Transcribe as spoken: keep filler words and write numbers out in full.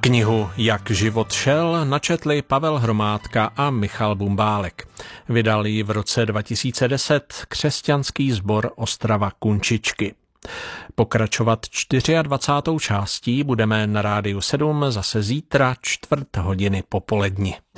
Knihu Jak život šel načetli Pavel Hromádka a Michal Bumbálek. Vydal ji v roce dva tisíce deset křesťanský sbor Ostrava Kunčičky. Pokračovat dvacátou čtvrtou částí budeme na Rádiu sedm zase zítra čtvrt hodiny popoledni.